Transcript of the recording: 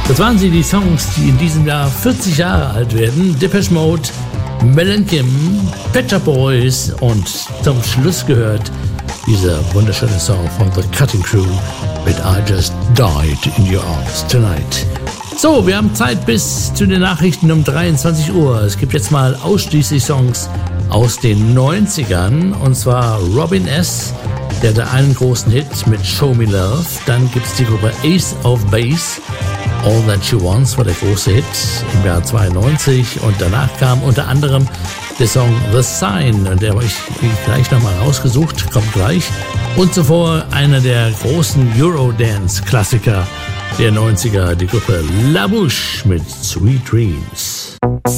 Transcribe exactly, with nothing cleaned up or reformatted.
Das waren sie, die Songs, die in diesem Jahr vierzig Jahre alt werden. Depeche Mode, Mel and Kim, Pet Shop Boys und zum Schluss gehört dieser wunderschöne Song von The Cutting Crew mit I Just Died in Your Arms Tonight. So, wir haben Zeit bis zu den Nachrichten um dreiundzwanzig Uhr. Es gibt jetzt mal ausschließlich Songs aus den neunzigern und zwar Robin S., der hatte einen großen Hit mit Show Me Love. Dann gibt es die Gruppe Ace of Base. All That She Wants war der große Hit im Jahr zweiundneunzig und danach kam unter anderem der Song The Sign und der habe ich gleich nochmal rausgesucht, kommt gleich. Und zuvor einer der großen Eurodance-Klassiker der neunziger, die Gruppe La Bouche mit Sweet Dreams.